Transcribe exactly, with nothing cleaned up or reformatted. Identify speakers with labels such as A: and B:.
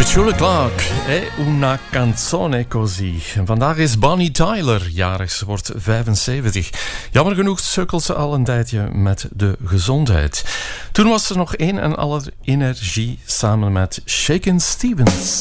A: Petula Clark, è una canzone così. Vandaag is Bonnie Tyler jarig, ze wordt vijfenzeventig. Jammer genoeg sukkelt ze al een tijdje met de gezondheid. Toen was ze nog een en aller energie samen met Shakin' Stevens.